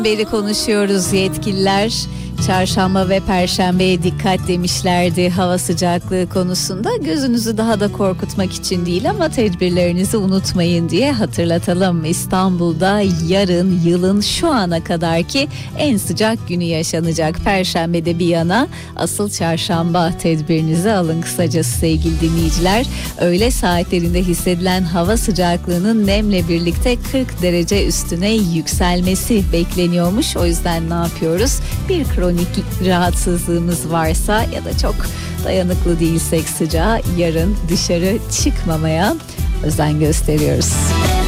Beri konuşuyoruz yetkililer. Çarşamba ve Perşembeye dikkat demişlerdi hava sıcaklığı konusunda. Gözünüzü daha da korkutmak için değil ama tedbirlerinizi unutmayın diye hatırlatalım. İstanbul'da yarın yılın şu ana kadarki en sıcak günü yaşanacak. Perşembede bir yana, asıl çarşamba tedbirinizi alın kısacası sevgili dinleyiciler. Öğle saatlerinde hissedilen hava sıcaklığının nemle birlikte 40 derece üstüne yükselmesi bekleniyormuş. O yüzden ne yapıyoruz? Bir kronik rahatsızlığımız varsa ya da çok dayanıklı değilsek sıcağa, yarın dışarı çıkmamaya özen gösteriyoruz.